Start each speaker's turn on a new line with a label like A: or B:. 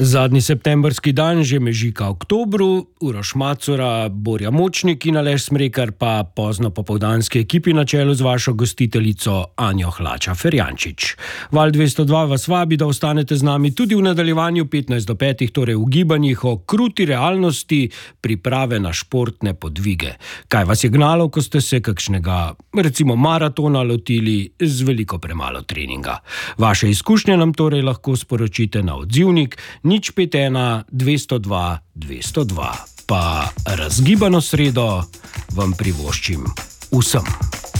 A: Zadnji septembrski dan že mežika oktobru, Uroš Macura, Borja Močnik in Aleš Smrekar pa pozno popoldanski ekipi na čelu z vašo gostiteljico Anjo Hlača-Ferjančič. Val 202 vas vabi, da ostanete z nami tudi v nadaljevanju 15 do 5, torej v gibanjih o kruti realnosti priprave na športne podvige. Kaj vas je gnalo, ko ste se kakšnega, recimo maratona lotili z veliko premalo treninga? Vaše izkušnje nam torej lahko sporočite na odzivnik 051 202 202. Pa razgibano sredo vam privoščim vsem.